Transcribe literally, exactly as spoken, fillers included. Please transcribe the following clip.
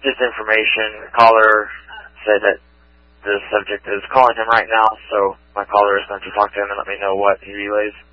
just information. The caller said that the subject is calling him right now, so my caller is going to talk to him and let me know what he relays.